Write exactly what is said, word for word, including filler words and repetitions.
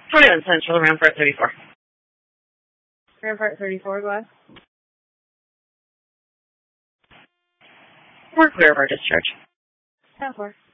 twenty-one Central, Rampart thirty-four. Rampart thirty-four, go ahead. We're clear of our discharge. ten four.